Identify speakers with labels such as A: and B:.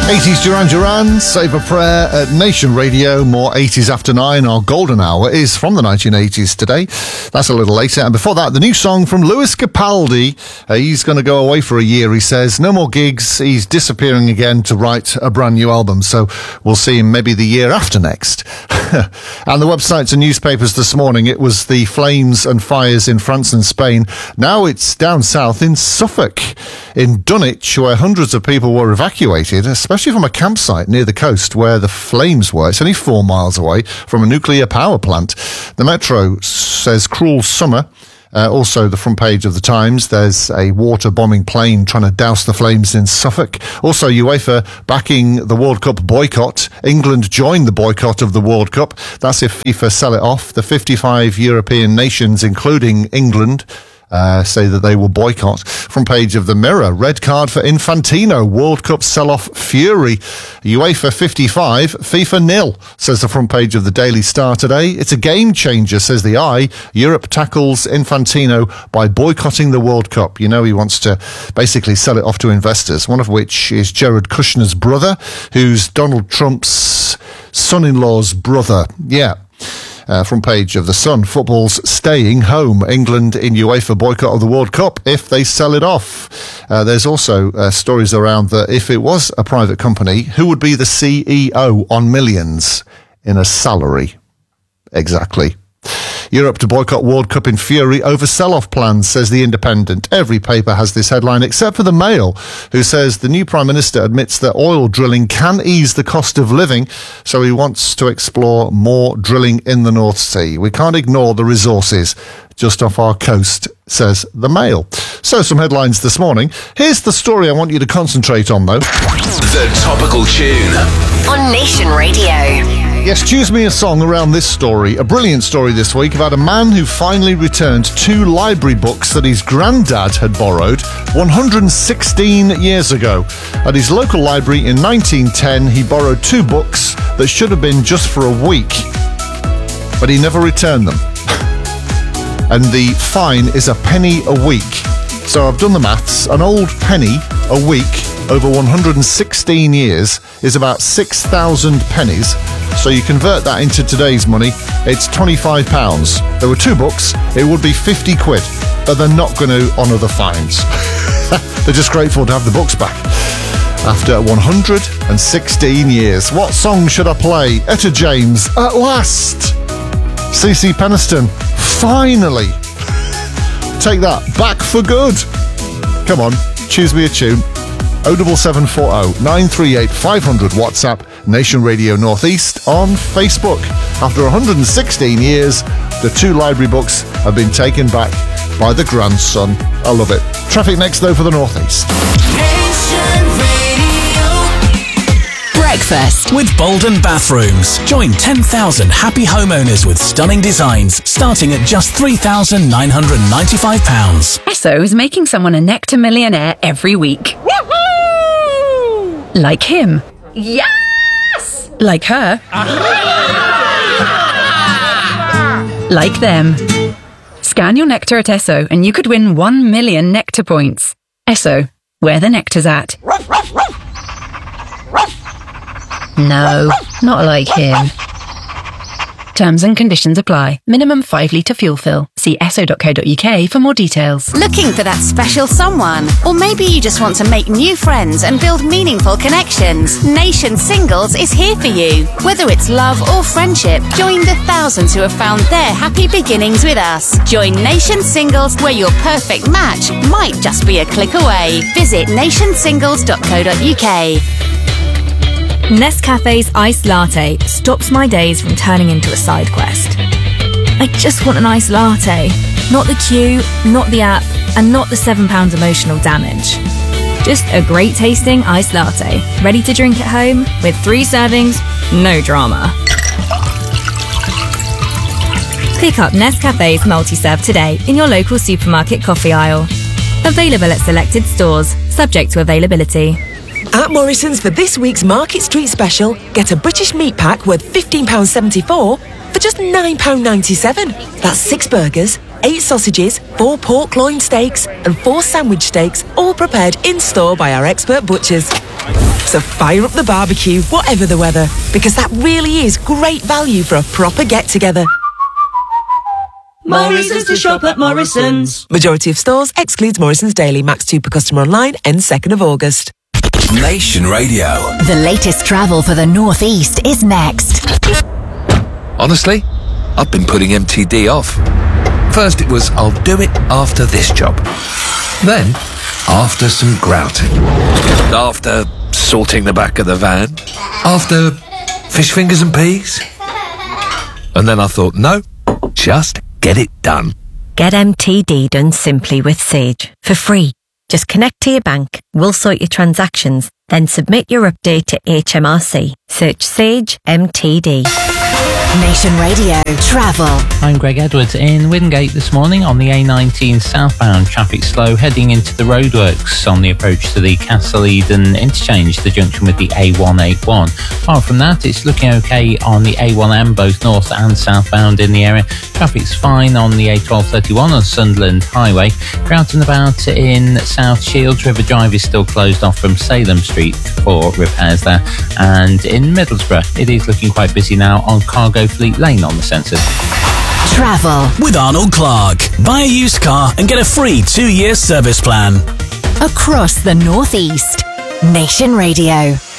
A: 80s Duran Duran, Save a Prayer at Nation Radio. More 80s after 9. Our golden hour is from the 1980s today. That's a little later. And before that, the new song from Lewis Capaldi. He's going to go away for a year, he says. No more gigs. He's disappearing again to write a brand new album. So we'll see him maybe the year after next. And the websites and newspapers this morning, it was the flames and fires in France and Spain. Now it's down south in Suffolk, in Dunwich, where hundreds of people were evacuated, especially from a campsite near the coast where the flames were. It's only 4 miles away from a nuclear power plant. The Metro says cruel summer. Also, the front page of the Times, there's a water-bombing plane trying to douse the flames in Suffolk. Also, UEFA backing the World Cup boycott. England joined the boycott of the World Cup. That's if FIFA sell it off. The 55 European nations, including England, say that they will boycott. Front page of the Mirror, red card for Infantino, World Cup sell-off fury. UEFA 55, FIFA 0, says the front page of the Daily Star today. It's a game changer, says the Eye. Europe tackles Infantino by boycotting the World Cup. You know, he wants to basically sell it off to investors, one of which is Jared Kushner's brother, who's Donald Trump's son-in-law's brother. Yeah. Front page of The Sun, football's staying home. England in UEFA boycott of the World Cup if they sell it off. There's also stories around that if it was a private company, who would be the CEO on millions in a salary? Exactly. Europe to boycott World Cup in fury over sell-off plans, says The Independent. Every paper has this headline except for the Mail, who says the new Prime Minister admits that oil drilling can ease the cost of living, so he wants to explore more drilling in the North Sea. We can't ignore the resources just off our coast, says the Mail. So some headlines this morning. Here's the story I want you to concentrate on, though.
B: The topical tune
C: on Nation Radio.
A: Yes, choose me a song around this story. A brilliant story this week about a man who finally returned 2 library books that his granddad had borrowed 116 years ago. At his local library in 1910, he borrowed 2 books that should have been just for a week, but he never returned them. And the fine is a penny a week. So I've done the maths. An old penny a week over 116 years is about 6,000 pennies. So you convert that into today's money, it's £25. There were 2 books, it would be 50 quid, but they're not going to honour the fines. They're just grateful to have the books back. After 116 years. What song should I play? Etta James, At Last. CeCe Peniston, Finally. Take that, Back for Good. Come on, choose me a tune. 07740 938 500 WhatsApp, Nation Radio Northeast on Facebook. After 116 years, the 2 library books have been taken back by the grandson. I love it. Traffic next, though, for the Northeast.
C: Nation Radio.
D: Breakfast with Bolden Bathrooms. Join 10,000 happy homeowners with stunning designs starting at just £3,995.
E: Esso is making someone a Nectar Millionaire every week. Like him.
F: Yes!
E: Like her. Like them. Scan your Nectar at Esso and you could win 1 million Nectar points. Esso, where the nectar's at. No, not like him. Terms and conditions apply. Minimum 5 litre fuel fill. See esso.co.uk for more details.
G: Looking for that special someone? Or maybe you just want to make new friends and build meaningful connections? Nation Singles is here for you. Whether it's love or friendship, join the thousands who have found their happy beginnings with us. Join Nation Singles, where your perfect match might just be a click away. Visit nationsingles.co.uk.
H: Nescafe's iced latte stops my days from turning into a side quest. I just want an iced latte. Not the queue, not the app, and not the £7 emotional damage. Just a great tasting iced latte, ready to drink at home with 3 servings, no drama. Pick up Nescafe's multi-serve today in your local supermarket coffee aisle. Available at selected stores, subject to availability.
I: At Morrison's for this week's Market Street special, get a British meat pack worth £15.74 for just £9.97. That's 6 burgers, 8 sausages, 4 pork loin steaks and 4 sandwich steaks, all prepared in-store by our expert butchers. So fire up the barbecue, whatever the weather, because that really is great value for a proper get-together.
F: More reasons to shop at Morrison's.
I: Majority of stores excludes Morrison's Daily. Max 2 per customer online, ends 2nd of August.
B: Nation Radio.
C: The latest travel for the North East is next.
B: Honestly, I've been putting MTD off. First it was, I'll do it after this job. Then, after some grouting. After sorting the back of the van. After fish fingers and peas. And then I thought, no, just get it done.
J: Get MTD done simply with Sage for free. Just connect to your bank, we'll sort your transactions, then submit your update to HMRC. Search Sage MTD.
C: Nation Radio Travel.
K: I'm Greg Edwards in Wingate this morning on the A19 southbound. Traffic slow heading into the roadworks on the approach to the Castle Eden interchange, the junction with the A181. Apart from that, it's looking okay on the A1M, both north and southbound in the area. Traffic's fine on the A1231 on Sunderland Highway. Out and about in South Shields, River Drive is still closed off from Salem Street for repairs there. And in Middlesbrough, it is looking quite busy now on Cargo Fleet Lane on the sensors.
C: Travel
D: with Arnold Clark. Buy a used car and get a free 2-year service plan.
C: across the North East. Nation Radio.